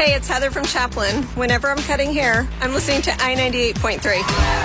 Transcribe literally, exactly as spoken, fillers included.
Hey, it's Heather from Chaplin. Whenever I'm cutting hair, I'm listening to I ninety-eight point three.